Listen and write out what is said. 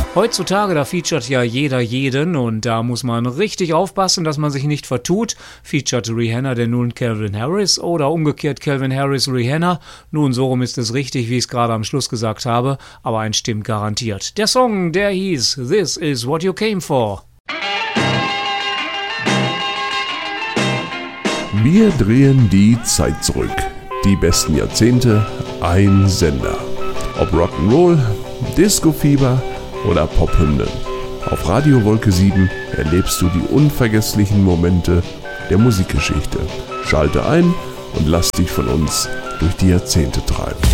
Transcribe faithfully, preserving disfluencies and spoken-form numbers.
Heutzutage, da featuret ja jeder jeden und da muss man richtig aufpassen, dass man sich nicht vertut. Featuret Rihanna denn nun Calvin Harris oder umgekehrt Calvin Harris Rihanna? Nun, so rum ist es richtig, wie ich es gerade am Schluss gesagt habe, aber eins stimmt garantiert. Der Song, der hieß This Is What You Came For. Wir drehen die Zeit zurück. Die besten Jahrzehnte, ein Sender. Ob Rock'n'Roll, Disco-Fieber oder Pophymnen. Auf Radio Wolke sieben erlebst du die unvergesslichen Momente der Musikgeschichte. Schalte ein und lass dich von uns durch die Jahrzehnte treiben.